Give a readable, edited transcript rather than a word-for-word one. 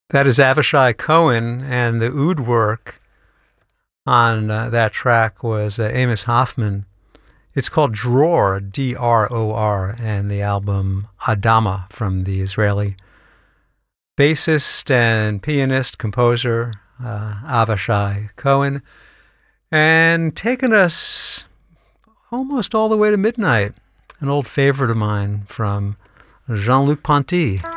That is Avishai Cohen, and the oud work on that track was Amos Hoffman. It's called Dror, D-R-O-R, and the album Adama from the Israeli bassist and pianist, composer Avishai Cohen, and taking us almost all the way to midnight, an old favorite of mine from Jean-Luc Ponty.